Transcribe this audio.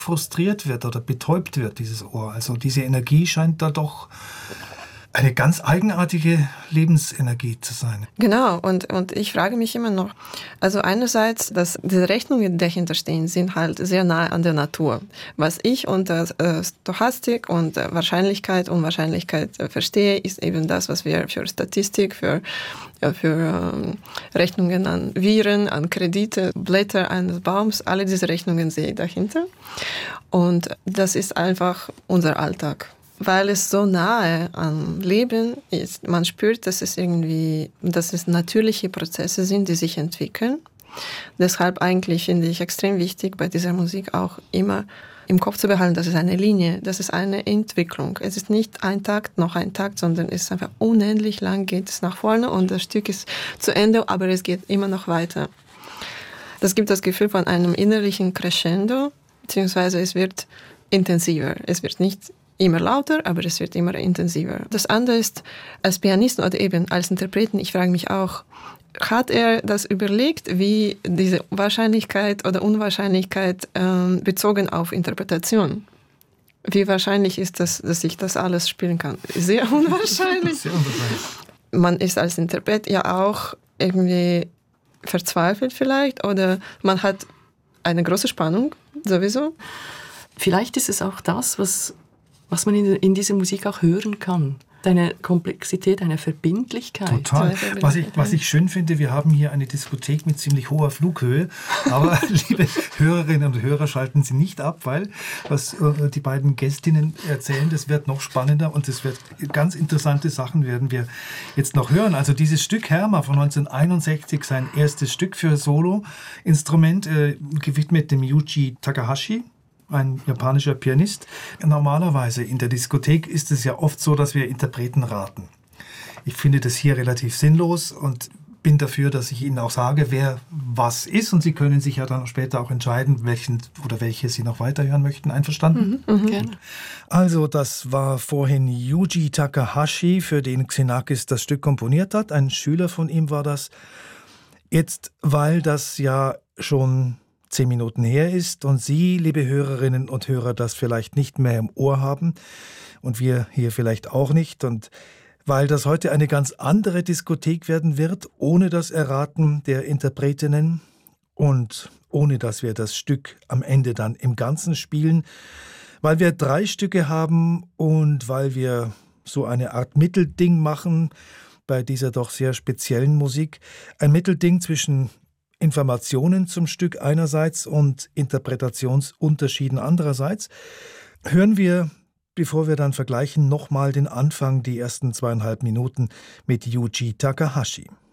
frustriert wird oder betäubt wird, dieses Ohr. Also diese Energie scheint da doch eine ganz eigenartige Lebensenergie zu sein. Genau, und ich frage mich immer noch, also einerseits, dass diese Rechnungen, die dahinter stehen, sind halt sehr nahe an der Natur. Was ich unter Stochastik und Wahrscheinlichkeit, Unwahrscheinlichkeit verstehe, ist eben das, was wir für Statistik, für Rechnungen an Viren, an Kredite, Blätter eines Baums, alle diese Rechnungen sehe ich dahinter. Und das ist einfach unser Alltag. Weil es so nahe am Leben ist. Man spürt, dass es natürliche Prozesse sind, die sich entwickeln. Deshalb eigentlich finde ich extrem wichtig, bei dieser Musik auch immer im Kopf zu behalten, das ist eine Linie, das ist eine Entwicklung. Es ist nicht ein Takt, noch ein Takt, sondern es ist einfach unendlich lang geht es nach vorne und das Stück ist zu Ende, aber es geht immer noch weiter. Das gibt das Gefühl von einem innerlichen Crescendo, beziehungsweise es wird intensiver. Es wird nicht immer lauter, aber es wird immer intensiver. Das andere ist, als Pianisten oder eben als Interpreten, ich frage mich auch, hat er das überlegt, wie diese Wahrscheinlichkeit oder Unwahrscheinlichkeit bezogen auf Interpretation? Wie wahrscheinlich ist das, dass ich das alles spielen kann? Sehr unwahrscheinlich. Sehr unwahrscheinlich. Man ist als Interpret ja auch irgendwie verzweifelt vielleicht oder man hat eine große Spannung sowieso. Vielleicht ist es auch das, was man in dieser Musik auch hören kann. Eine Komplexität, eine Verbindlichkeit. Total. Was ich schön finde, wir haben hier eine Diskothek mit ziemlich hoher Flughöhe. Aber liebe Hörerinnen und Hörer, schalten Sie nicht ab, weil was die beiden Gästinnen erzählen, das wird noch spannender und es wird ganz interessante Sachen werden wir jetzt noch hören. Also dieses Stück Herma von 1961, sein erstes Stück für Solo-Instrument, gewidmet dem Yuji Takahashi. Ein japanischer Pianist. Normalerweise in der Diskothek ist es ja oft so, dass wir Interpreten raten. Ich finde das hier relativ sinnlos und bin dafür, dass ich Ihnen auch sage, wer was ist. Und Sie können sich ja dann später auch entscheiden, welchen oder welche Sie noch weiterhören möchten. Einverstanden? Gerne. Also das war vorhin Yuji Takahashi, für den Xenakis das Stück komponiert hat. Ein Schüler von ihm war das. Jetzt, weil das ja schon 10 Minuten her ist und Sie, liebe Hörerinnen und Hörer, das vielleicht nicht mehr im Ohr haben und wir hier vielleicht auch nicht und weil das heute eine ganz andere Diskothek werden wird, ohne das Erraten der Interpretinnen und ohne dass wir das Stück am Ende dann im Ganzen spielen, weil wir 3 Stücke haben und weil wir so eine Art Mittelding machen bei dieser doch sehr speziellen Musik, ein Mittelding zwischen Informationen zum Stück einerseits und Interpretationsunterschieden andererseits, hören wir, bevor wir dann vergleichen, nochmal den Anfang, die ersten 2,5 Minuten mit Yuji Takahashi.